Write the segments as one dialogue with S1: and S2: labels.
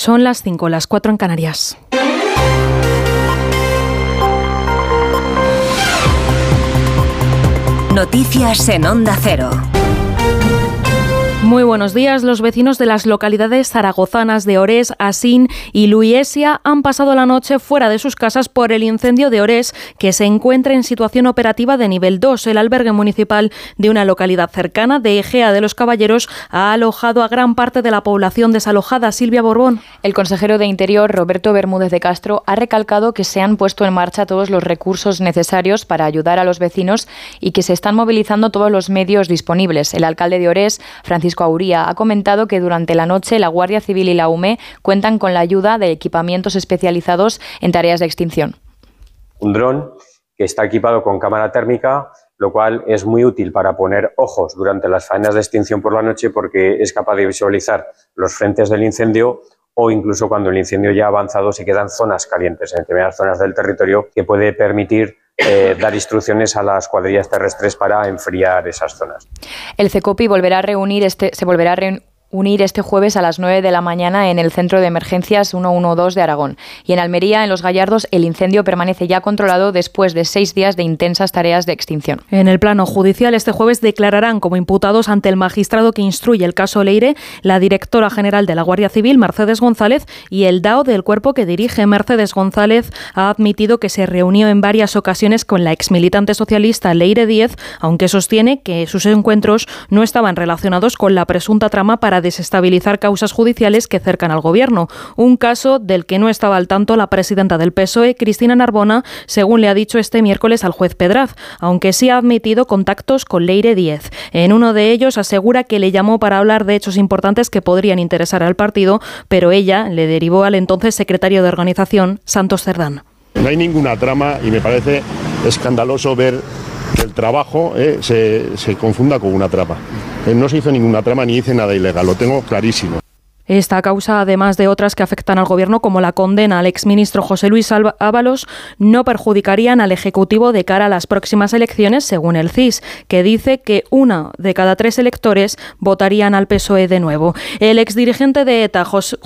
S1: Son las 5, las 4 en Canarias.
S2: Noticias en Onda Cero.
S1: Muy buenos días. Los vecinos de las localidades zaragozanas de Orés, Asín y Luiesia han pasado la noche fuera de sus casas por el incendio de Orés, que se encuentra en situación operativa de nivel 2. El albergue municipal de una localidad cercana, de Egea de los Caballeros, ha alojado a gran parte de la población desalojada. Silvia Borbón.
S3: El consejero de Interior, Roberto Bermúdez de Castro, ha recalcado que se han puesto en marcha todos los recursos necesarios para ayudar a los vecinos y que se están movilizando todos los medios disponibles. El alcalde de Orés, Francisco Auría, ha comentado que durante la noche la Guardia Civil y la UME cuentan con la ayuda de equipamientos especializados en tareas de extinción.
S4: Un dron que está equipado con cámara térmica, lo cual es muy útil para poner ojos durante las faenas de extinción por la noche, porque es capaz de visualizar los frentes del incendio, o incluso cuando el incendio ya ha avanzado se quedan zonas calientes en determinadas zonas del territorio, que puede permitir dar instrucciones a las cuadrillas terrestres para enfriar esas zonas.
S3: El CECOPI se volverá a reunir este jueves a las 9 de la mañana en el Centro de Emergencias 112 de Aragón. Y en Almería, en Los Gallardos, el incendio permanece ya controlado después de 6 días de intensas tareas de extinción.
S1: En el plano judicial, este jueves declararán como imputados ante el magistrado que instruye el caso Leire la directora general de la Guardia Civil, Mercedes González, y el DAO del cuerpo que dirige. Mercedes González ha admitido que se reunió en varias ocasiones con la exmilitante socialista Leire Díez, aunque sostiene que sus encuentros no estaban relacionados con la presunta trama para desestabilizar causas judiciales que cercan al Gobierno. Un caso del que no estaba al tanto la presidenta del PSOE, Cristina Narbona, según le ha dicho este miércoles al juez Pedraz, aunque sí ha admitido contactos con Leire Díez. En uno de ellos asegura que le llamó para hablar de hechos importantes que podrían interesar al partido, pero ella le derivó al entonces secretario de Organización, Santos Cerdán.
S5: No hay ninguna trama y me parece escandaloso ver que el trabajo se confunda con una trama. No se hizo ninguna trama ni hice nada ilegal, lo tengo clarísimo.
S1: Esta causa, además de otras que afectan al Gobierno, como la condena al exministro José Luis Ábalos, no perjudicarían al Ejecutivo de cara a las próximas elecciones, según el CIS, que dice que 1 de cada 3 electores votarían al PSOE de nuevo. El exdirigente de ETA,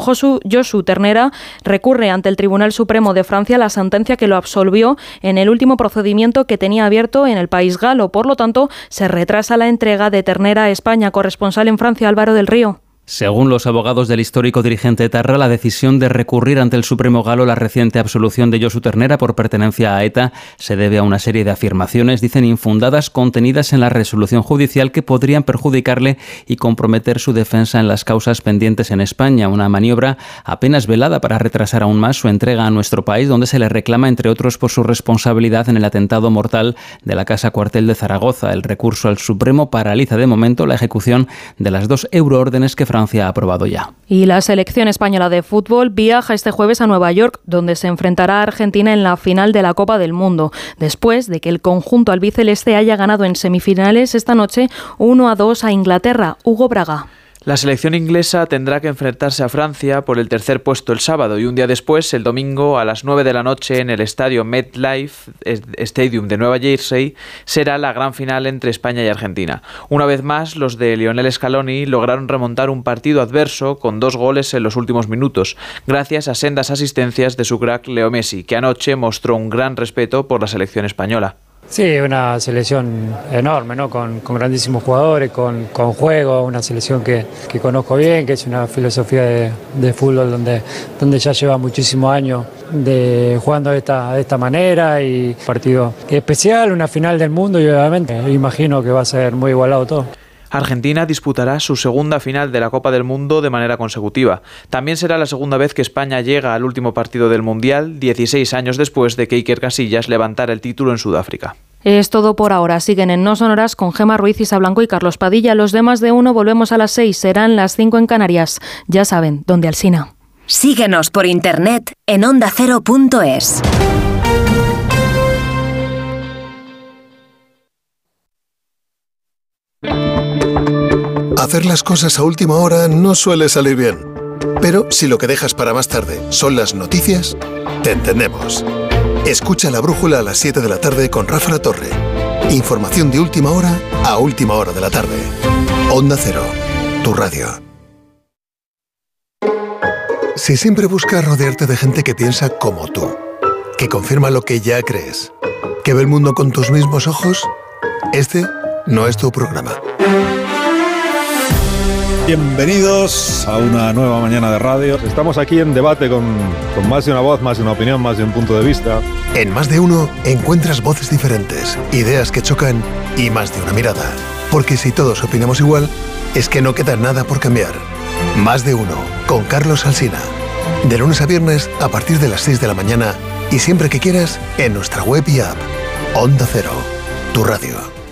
S1: Josu Ternera, recurre ante el Tribunal Supremo de Francia la sentencia que lo absolvió en el último procedimiento que tenía abierto en el país galo. Por lo tanto, se retrasa la entrega de Ternera a España. Corresponsal en Francia, Álvaro del Río.
S6: Según los abogados del histórico dirigente etarra, la decisión de recurrir ante el Supremo galo la reciente absolución de Josu Ternera por pertenencia a ETA se debe a una serie de afirmaciones, dicen infundadas, contenidas en la resolución judicial que podrían perjudicarle y comprometer su defensa en las causas pendientes en España. Una maniobra apenas velada para retrasar aún más su entrega a nuestro país, donde se le reclama, entre otros, por su responsabilidad en el atentado mortal de la Casa Cuartel de Zaragoza. El recurso al Supremo paraliza de momento la ejecución de las 2 euroórdenes que Francia ha aprobado ya.
S1: Y la selección española de fútbol viaja este jueves a Nueva York, donde se enfrentará a Argentina en la final de la Copa del Mundo, después de que el conjunto albiceleste haya ganado en semifinales esta noche 1-2 a Inglaterra. Hugo Braga.
S7: La selección inglesa tendrá que enfrentarse a Francia por el tercer puesto el sábado y un día después, el domingo, a las 9 de la noche en el estadio MetLife Stadium de Nueva Jersey, será la gran final entre España y Argentina. Una vez más, los de Lionel Scaloni lograron remontar un partido adverso con 2 goles en los últimos minutos, gracias a sendas asistencias de su crack Leo Messi, que anoche mostró un gran respeto por la selección española.
S8: Sí, una selección enorme, ¿no? Con grandísimos jugadores, con juego, una selección que conozco bien, que es una filosofía de fútbol donde ya lleva muchísimos años jugando de esta manera, y partido especial, una final del mundo, y obviamente imagino que va a ser muy igualado todo.
S7: Argentina disputará su segunda final de la Copa del Mundo de manera consecutiva. También será la segunda vez que España llega al último partido del Mundial, 16 años después de que Iker Casillas levantara el título en Sudáfrica.
S1: Es todo por ahora. Siguen en No Sonoras con Gemma Ruiz, Isa Blanco y Carlos Padilla. Los demás de uno volvemos a las 6. Serán las 5 en Canarias. Ya saben, donde Alsina.
S2: Síguenos por internet en ondacero.es.
S9: Hacer las cosas a última hora no suele salir bien. Pero si lo que dejas para más tarde son las noticias, te entendemos. Escucha La Brújula a las 7 de la tarde con Rafa La Torre. Información de última hora a última hora de la tarde. Onda Cero, tu radio. Si siempre buscas rodearte de gente que piensa como tú, que confirma lo que ya crees, que ve el mundo con tus mismos ojos, este no es tu programa.
S10: Bienvenidos a una nueva mañana de radio. Estamos aquí en debate con más de una voz, más de una opinión, más de un punto de vista.
S9: En Más de Uno encuentras voces diferentes, ideas que chocan y más de una mirada. Porque si todos opinamos igual, es que no queda nada por cambiar. Más de Uno, con Carlos Alsina. De lunes a viernes a partir de las 6 de la mañana y siempre que quieras en nuestra web y app. Onda Cero, tu radio.